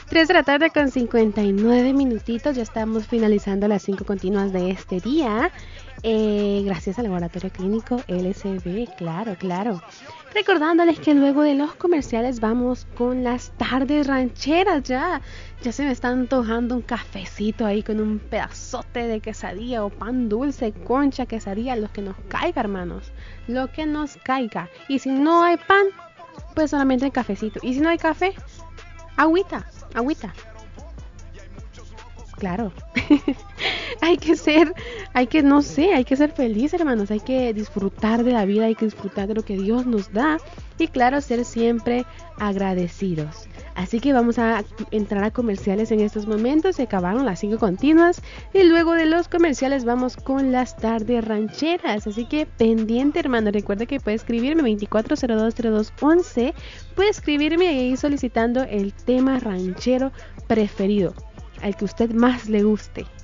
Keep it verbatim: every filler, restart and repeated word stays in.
tres de la tarde con cincuenta y nueve minutitos. Ya estamos finalizando las cinco continuas de este día. Eh, gracias al Laboratorio Clínico L S B, claro, claro. Recordándoles que luego de los comerciales vamos con las tardes rancheras ya. Ya se me está antojando un cafecito ahí con un pedazote de quesadilla o pan dulce, concha, quesadilla, lo que nos caiga, hermanos. Lo que nos caiga. Y si no hay pan, pues solamente el cafecito. Y si no hay café, agüita, agüita. Claro. Hay que ser, hay que, no sé, hay que ser feliz, hermanos. Hay que disfrutar de la vida, hay que disfrutar de lo que Dios nos da. Y claro, ser siempre agradecidos. Así que vamos a entrar a comerciales en estos momentos. Se acabaron las cinco continuas. Y luego de los comerciales vamos con las tardes rancheras. Así que pendiente, hermano. Recuerda que puede escribirme veinticuatro cero dos cero dos once. Puede escribirme ahí solicitando el tema ranchero preferido, al que usted más le guste.